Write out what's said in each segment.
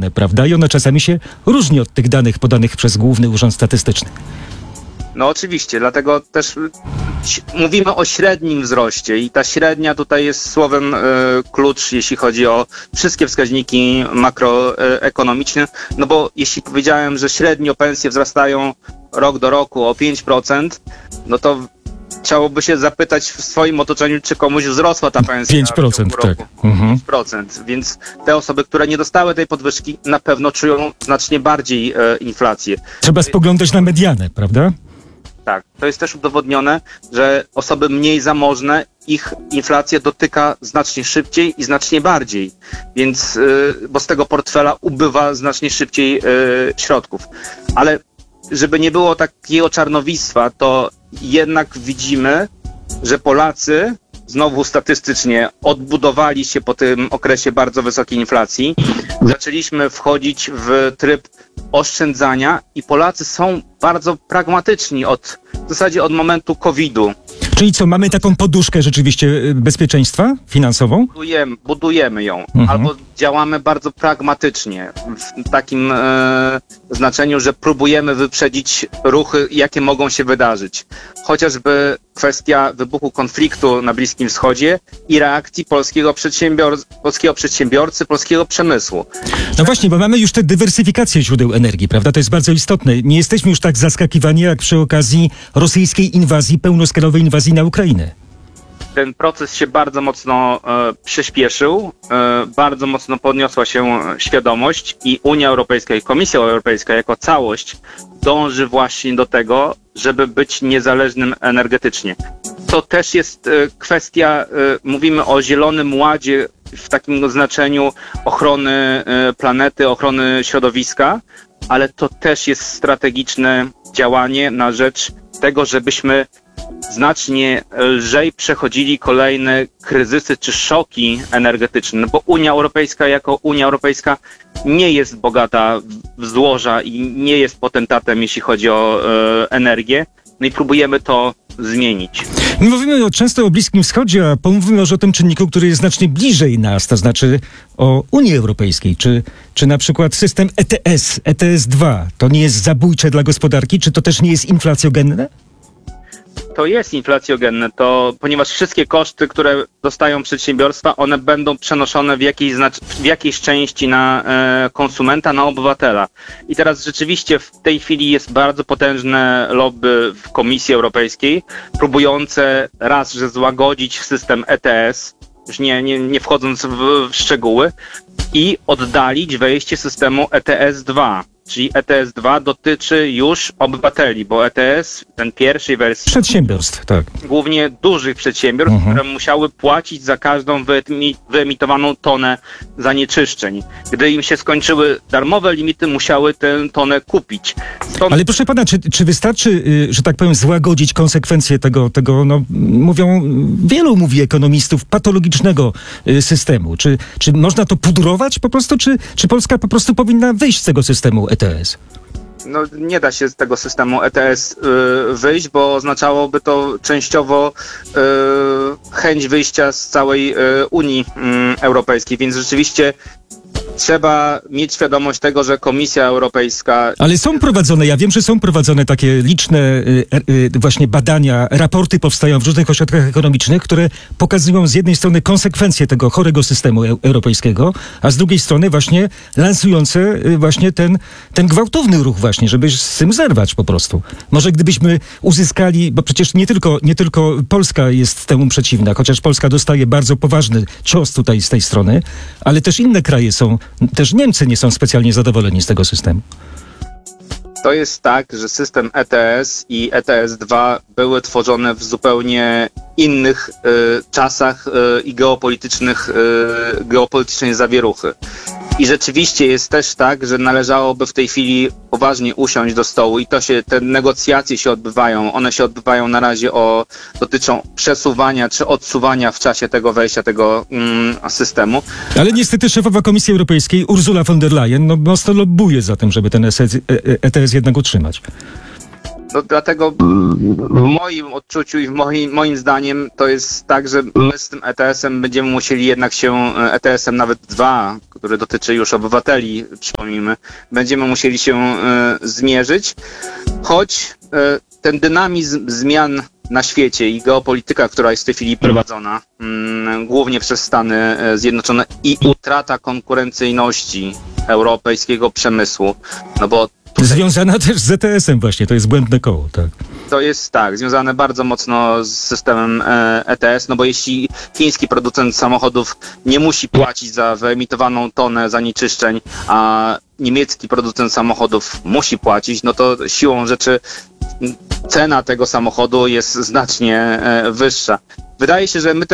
dane, prawda? I ono czasami się różni od tych danych podanych przez Główny Urząd Statystyczny. No oczywiście, dlatego też mówimy o średnim wzroście i ta średnia tutaj jest słowem klucz, jeśli chodzi o wszystkie wskaźniki makroekonomiczne, no bo jeśli powiedziałem, że średnio pensje wzrastają rok do roku o 5%, no to chciałoby się zapytać w swoim otoczeniu, czy komuś wzrosła ta pensja 5%, tak. 5%, więc te osoby, które nie dostały tej podwyżki, na pewno czują znacznie bardziej inflację. Trzeba spoglądać na medianę, prawda? Tak, to jest też udowodnione, że osoby mniej zamożne, ich inflacja dotyka znacznie szybciej i znacznie bardziej, więc, bo z tego portfela ubywa znacznie szybciej środków. Ale żeby nie było takiego czarnowictwa, to jednak widzimy, że Polacy znowu statystycznie odbudowali się po tym okresie bardzo wysokiej inflacji. Zaczęliśmy wchodzić w tryb oszczędzania i Polacy są bardzo pragmatyczni w zasadzie od momentu COVID-u. Czyli co, mamy taką poduszkę rzeczywiście bezpieczeństwa finansową? Budujemy ją, albo działamy bardzo pragmatycznie, w takim znaczeniu, że próbujemy wyprzedzić ruchy, jakie mogą się wydarzyć. Chociażby kwestia wybuchu konfliktu na Bliskim Wschodzie i reakcji polskiego przedsiębiorcy, polskiego przemysłu. No właśnie, bo mamy już tę dywersyfikację źródeł energii, prawda? To jest bardzo istotne. Nie jesteśmy już tak zaskakiwani jak przy okazji rosyjskiej inwazji, pełnoskalowej inwazji na Ukrainę. Ten proces się bardzo mocno przyspieszył, bardzo mocno podniosła się świadomość i Unia Europejska i Komisja Europejska jako całość dąży właśnie do tego, żeby być niezależnym energetycznie. To też jest kwestia, mówimy o Zielonym Ładzie w takim znaczeniu ochrony planety, ochrony środowiska, ale to też jest strategiczne działanie na rzecz tego, żebyśmy znacznie lżej przechodzili kolejne kryzysy czy szoki energetyczne, no bo Unia Europejska jako Unia Europejska nie jest bogata w złoża i nie jest potentatem, jeśli chodzi o energię, no i próbujemy to zmienić. My mówimy często o Bliskim Wschodzie, a pomówmy może o tym czynniku, który jest znacznie bliżej nas, to znaczy o Unii Europejskiej, czy na przykład system ETS, ETS-2, to nie jest zabójcze dla gospodarki, czy to też nie jest inflacjogenne? To jest inflacjogenne, ponieważ wszystkie koszty, które dostają przedsiębiorstwa, one będą przenoszone w jakiejś części na konsumenta, na obywatela. I teraz rzeczywiście w tej chwili jest bardzo potężne lobby w Komisji Europejskiej, próbujące raz, że złagodzić system ETS, już nie wchodząc w szczegóły, i oddalić wejście systemu ETS-2. Czyli ETS-2 dotyczy już obywateli, bo ETS, ten pierwszej wersji... Przedsiębiorstw, tak. Głównie dużych przedsiębiorstw, które musiały płacić za każdą wyemitowaną tonę zanieczyszczeń. Gdy im się skończyły darmowe limity, musiały tę tonę kupić. Ale proszę pana, czy wystarczy, że tak powiem, złagodzić konsekwencje tego no, wielu mówi ekonomistów, patologicznego systemu? Czy można to pudrować po prostu, czy Polska po prostu powinna wyjść z tego systemu ETS? No nie da się z tego systemu ETS wyjść, bo oznaczałoby to częściowo chęć wyjścia z całej Unii Europejskiej, więc rzeczywiście trzeba mieć świadomość tego, że Komisja Europejska... Ale są prowadzone, ja wiem, że są prowadzone takie liczne właśnie badania, raporty powstają w różnych ośrodkach ekonomicznych, które pokazują z jednej strony konsekwencje tego chorego systemu europejskiego, a z drugiej strony właśnie lansujące właśnie ten gwałtowny ruch właśnie, żeby z tym zerwać po prostu. Może gdybyśmy uzyskali, bo przecież nie tylko Polska jest temu przeciwna, chociaż Polska dostaje bardzo poważny cios tutaj z tej strony, ale też inne kraje są, też Niemcy nie są specjalnie zadowoleni z tego systemu. To jest tak, że system ETS i ETS-2 były tworzone w zupełnie innych czasach i geopolitycznej zawieruchy. I rzeczywiście jest też tak, że należałoby w tej chwili poważnie usiąść do stołu i te negocjacje się odbywają. One się odbywają na razie dotyczą przesuwania czy odsuwania w czasie tego wejścia tego systemu. Ale niestety szefowa Komisji Europejskiej Ursula von der Leyen mocno lobbuje za tym, żeby ten ETS jednak utrzymać. No, dlatego w moim odczuciu i moim zdaniem to jest tak, że my z tym ETS-em będziemy musieli jednak się, ETS-em nawet 2, który dotyczy już obywateli, przypomnijmy, będziemy musieli się zmierzyć, choć ten dynamizm zmian na świecie i geopolityka, która jest w tej chwili prowadzona, głównie przez Stany Zjednoczone i utrata konkurencyjności europejskiego przemysłu, no bo Związana też z ETS-em właśnie, to jest błędne koło, tak. to jest tak, związane bardzo mocno z systemem ETS, no bo jeśli chiński producent samochodów nie musi płacić za wyemitowaną tonę zanieczyszczeń, a niemiecki producent samochodów musi płacić, no to siłą rzeczy cena tego samochodu jest znacznie wyższa. Wydaje się, że my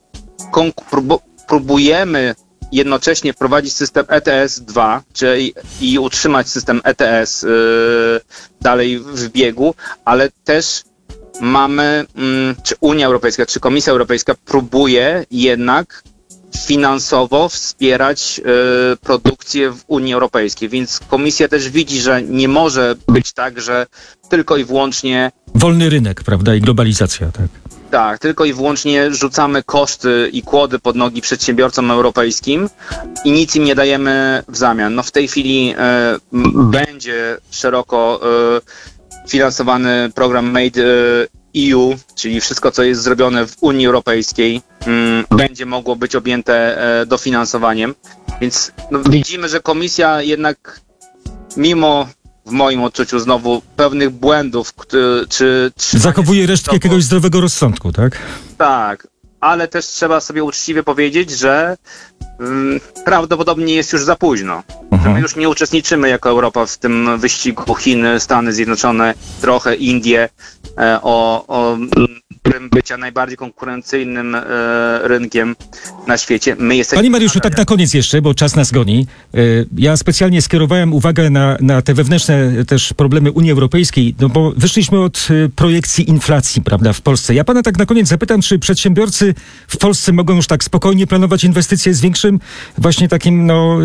próbujemy jednocześnie wprowadzić system ETS-2, czyli i utrzymać system ETS dalej w biegu, ale też mamy, czy Unia Europejska, czy Komisja Europejska próbuje jednak finansowo wspierać produkcję w Unii Europejskiej, więc Komisja też widzi, że nie może być tak, że tylko i wyłącznie Wolny rynek, prawda, i globalizacja, tak. tak, tylko i wyłącznie rzucamy koszty i kłody pod nogi przedsiębiorcom europejskim i nic im nie dajemy w zamian. No w tej chwili będzie szeroko finansowany program Made EU, czyli wszystko, co jest zrobione w Unii Europejskiej, będzie mogło być objęte dofinansowaniem. Więc no, widzimy, że Komisja jednak mimo w moim odczuciu znowu pewnych błędów, czy Zachowuje resztki jakiegoś zdrowego rozsądku, tak? tak, ale też trzeba sobie uczciwie powiedzieć, że prawdopodobnie jest już za późno. My już nie uczestniczymy jako Europa w tym wyścigu Chiny, Stany Zjednoczone, trochę Indie o bycia najbardziej konkurencyjnym rynkiem na świecie. My jesteśmy... Panie Mariuszu, tak na koniec jeszcze, bo czas nas goni. Ja specjalnie skierowałem uwagę na te wewnętrzne też problemy Unii Europejskiej, no bo wyszliśmy od projekcji inflacji, prawda, w Polsce. Ja pana tak na koniec zapytam, czy przedsiębiorcy w Polsce mogą już tak spokojnie planować inwestycje z większym właśnie takim, no,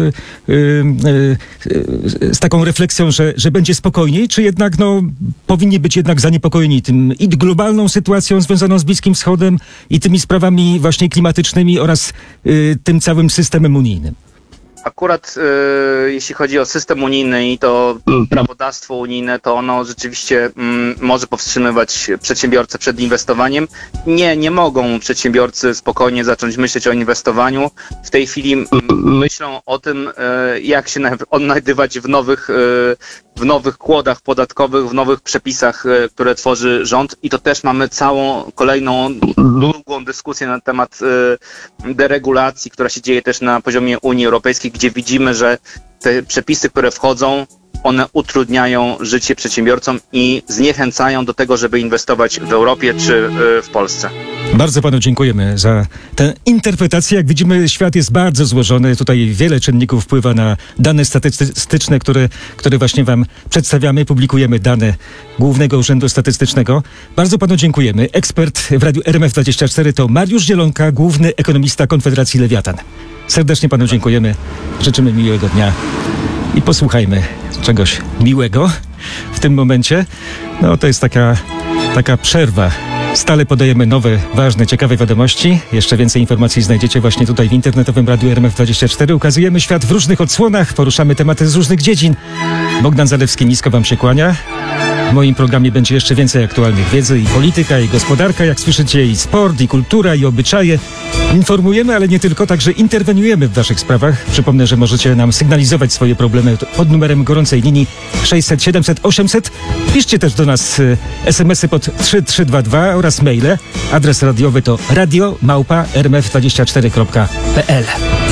z taką refleksją, że będzie spokojniej, czy jednak, no, powinni być jednak zaniepokojeni tym i globalną sytuacją związaną z Bliskim Wschodem i tymi sprawami właśnie klimatycznymi oraz tym całym systemem unijnym? Akurat jeśli chodzi o system unijny i to prawodawstwo unijne, to ono rzeczywiście może powstrzymywać przedsiębiorcę przed inwestowaniem. Nie mogą przedsiębiorcy spokojnie zacząć myśleć o inwestowaniu. W tej chwili myślą o tym, jak się odnajdywać w nowych kłodach podatkowych, w nowych przepisach, które tworzy rząd, i to też mamy całą kolejną długą dyskusję na temat deregulacji, która się dzieje też na poziomie Unii Europejskiej, gdzie widzimy, że te przepisy, które wchodzą, one utrudniają życie przedsiębiorcom i zniechęcają do tego, żeby inwestować w Europie czy w Polsce. Bardzo panu dziękujemy za tę interpretację. Jak widzimy, świat jest bardzo złożony. Tutaj wiele czynników wpływa na dane statystyczne, które właśnie wam przedstawiamy. Publikujemy dane Głównego Urzędu Statystycznego. Bardzo panu dziękujemy. Ekspert w Radiu RMF24 to Mariusz Zielonka, główny ekonomista Konfederacji Lewiatan. Serdecznie panu dziękujemy. Życzymy miłego dnia i posłuchajmy czegoś miłego w tym momencie. No to jest taka przerwa. Stale podajemy nowe, ważne, ciekawe wiadomości. Jeszcze więcej informacji znajdziecie właśnie tutaj w internetowym Radiu RMF24. Ukazujemy świat w różnych odsłonach, poruszamy tematy z różnych dziedzin. Bogdan Zalewski nisko wam się kłania. W moim programie będzie jeszcze więcej aktualnych wiedzy i polityka, i gospodarka, jak słyszycie, i sport, i kultura, i obyczaje. Informujemy, ale nie tylko, także interweniujemy w waszych sprawach. Przypomnę, że możecie nam sygnalizować swoje problemy pod numerem gorącej linii 600 700 800. Piszcie też do nas SMS-y pod 3322 oraz maile. Adres radiowy to radio@rmf24.pl.